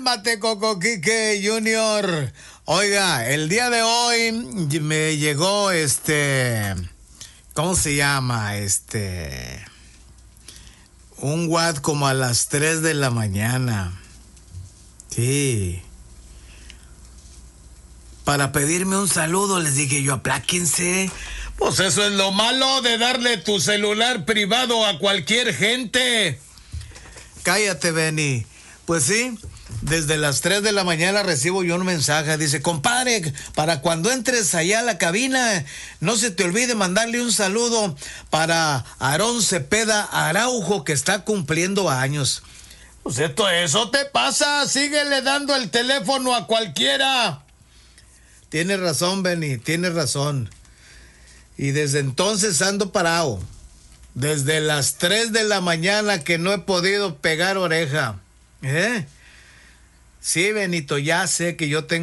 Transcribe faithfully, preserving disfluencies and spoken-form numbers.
Cálmate, Coco Quique Junior. Oiga, el día de hoy me llegó este, ¿cómo se llama? Este, un WhatsApp como a las tres de la mañana. Sí. Para pedirme un saludo, les dije yo, apláquense. Pues eso es lo malo de darle tu celular privado a cualquier gente. Cállate, Benny. Pues sí, desde las tres de la mañana recibo yo un mensaje. Dice, compadre, para cuando entres allá a la cabina, no se te olvide mandarle un saludo para Aarón Cepeda Araujo, que está cumpliendo años. Pues esto, eso te pasa, síguele dando el teléfono a cualquiera. Tienes razón, Benny, tienes razón. Y desde entonces ando parado. Desde las tres de la mañana que no he podido pegar oreja. ¿Eh? Sí, Benito, ya sé que yo tengo